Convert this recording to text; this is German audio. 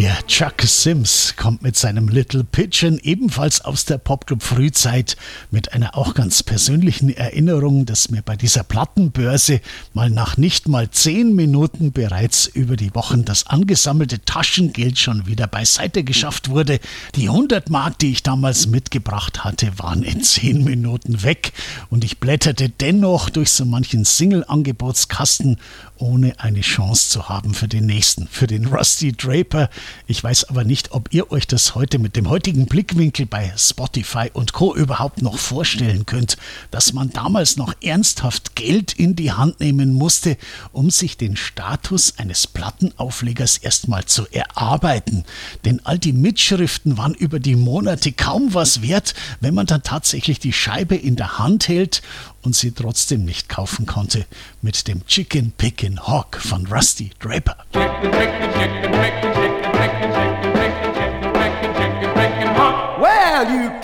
Der Chuck Sims kommt mit seinem Little Pigeon ebenfalls aus der Popclub-Frühzeit mit einer auch ganz persönlichen Erinnerung, dass mir bei dieser Plattenbörse mal nach nicht mal 10 Minuten bereits über die Wochen das angesammelte Taschengeld schon wieder beiseite geschafft wurde. Die 100 Mark, die ich damals mitgebracht hatte, waren in 10 Minuten weg und ich blätterte dennoch durch so manchen Single-Angebotskasten, ohne eine Chance zu haben für den nächsten, für den Rusty Draper. Ich weiß aber nicht, ob ihr euch das heute mit dem heutigen Blickwinkel bei Spotify und Co. überhaupt noch vorstellen könnt, dass man damals noch ernsthaft Geld in die Hand nehmen musste, um sich den Status eines Plattenauflegers erstmal zu erarbeiten. Denn all die Mitschriften waren über die Monate kaum was wert, wenn man dann tatsächlich die Scheibe in der Hand hält und sie trotzdem nicht kaufen konnte mit dem Chicken Pickin' Hawk von Rusty Draper. Well, you